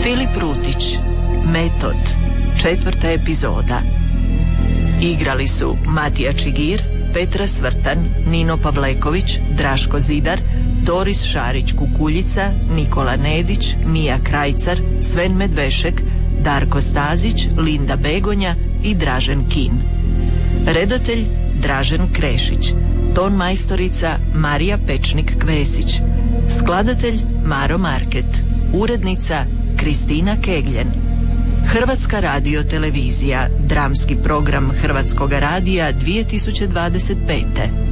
Filip Rutić, Metod, 4. epizoda. Igrali su Matija Čigir, Petra Svrtan, Nino Pavleković, Draško Zidar, Doris Šarić-Kukuljica, Nikola Nedić, Mija Krajcar, Sven Medvešek, Darko Stazić, Linda Begonja i Dražen Kin. Redatelj Dražen Krešić. Ton majstorica Marija Pečnik-Kvesić. Skladatelj Maro Market. Urednica Kristina Kegljen. Hrvatska radiotelevizija, dramski program Hrvatskoga radija 2025.